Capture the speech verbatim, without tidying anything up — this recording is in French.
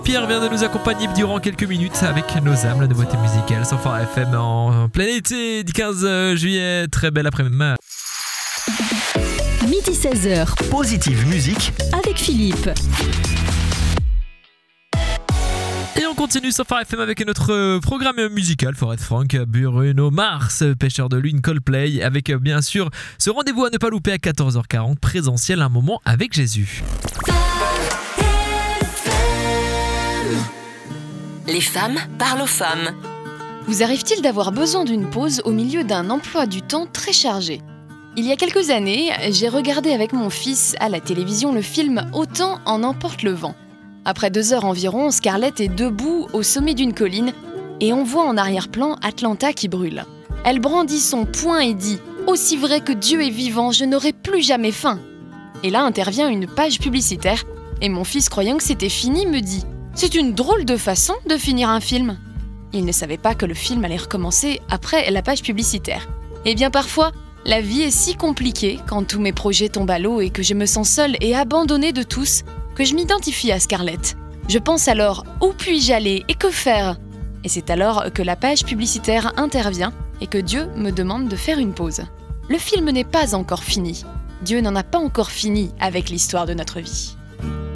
Pierre vient de nous accompagner durant quelques minutes avec Nos âmes, la nouveauté musicale sur Phare F M en plein été du quinze juillet. Très belle après-midi. Midi seize heures. Positive musique avec Philippe. Et on continue sur Phare F M avec notre programme musical Forest Frank, Bruno Mars, Pêcheur de Lune, Coldplay, avec bien sûr ce rendez-vous à ne pas louper à quatorze heures quarante, présentiel, un moment avec Jésus. Les femmes parlent aux femmes. Vous arrive-t-il d'avoir besoin d'une pause au milieu d'un emploi du temps très chargé ? Il y a quelques années, j'ai regardé avec mon fils à la télévision le film « Autant en emporte le vent ». Après deux heures environ, Scarlett est debout au sommet d'une colline et on voit en arrière-plan Atlanta qui brûle. Elle brandit son poing et dit « Aussi vrai que Dieu est vivant, je n'aurai plus jamais faim !» Et là intervient une page publicitaire et mon fils, croyant que c'était fini, me dit « C'est une drôle de façon de finir un film !» Il ne savait pas que le film allait recommencer après la page publicitaire. Et bien parfois, la vie est si compliquée quand tous mes projets tombent à l'eau et que je me sens seule et abandonnée de tous que je m'identifie à Scarlett. Je pense alors « Où puis-je aller et que faire ?» Et c'est alors que la page publicitaire intervient et que Dieu me demande de faire une pause. Le film n'est pas encore fini. Dieu n'en a pas encore fini avec l'histoire de notre vie.